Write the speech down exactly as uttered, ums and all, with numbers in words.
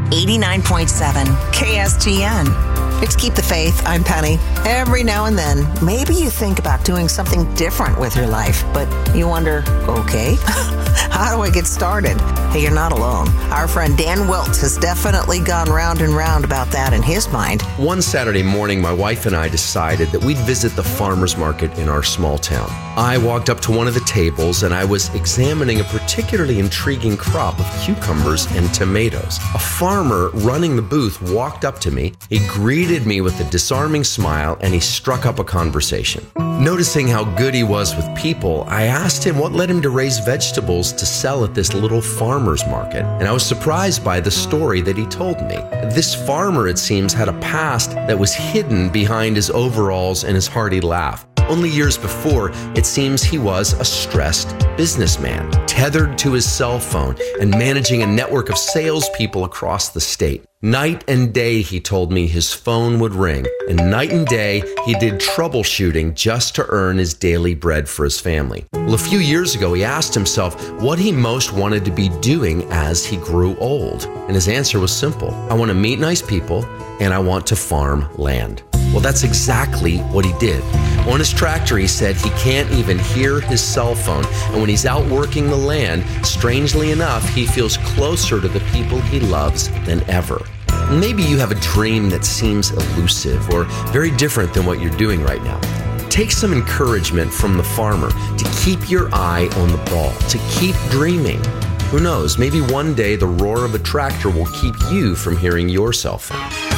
eighty-nine point seven K S T N. It's Keep the Faith. I'm Penny. Every now and then, maybe you think about doing something different with your life, but you wonder, okay, how do I get started? Hey, you're not alone. Our friend Dan Wilt has definitely gone round and round about that in his mind. One Saturday morning, my wife and I decided that we'd visit the farmer's market in our small town. I walked up to one of the tables and I was examining a particularly intriguing crop of cucumbers and tomatoes. A farmer running the booth walked up to me. He greeted me with a disarming smile and he struck up a conversation. Noticing how good he was with people, I asked him what led him to raise vegetables to sell at this little farmer's market. And I was surprised by the story that he told me. This farmer, it seems, had a past that was hidden behind his overalls and his hearty laugh. Only years before, it seems he was a stressed businessman, tethered to his cell phone and managing a network of salespeople across the state. Night and day, he told me, his phone would ring, and night and day, he did troubleshooting just to earn his daily bread for his family. Well, a few years ago, he asked himself what he most wanted to be doing as he grew old. And his answer was simple. I want to meet nice people, and I want to farm land. Well, that's exactly what he did. On his tractor, he said he can't even hear his cell phone. And when he's out working the land, strangely enough, he feels closer to the people he loves than ever. Maybe you have a dream that seems elusive or very different than what you're doing right now. Take some encouragement from the farmer to keep your eye on the ball, to keep dreaming. Who knows, maybe one day the roar of a tractor will keep you from hearing your cell phone.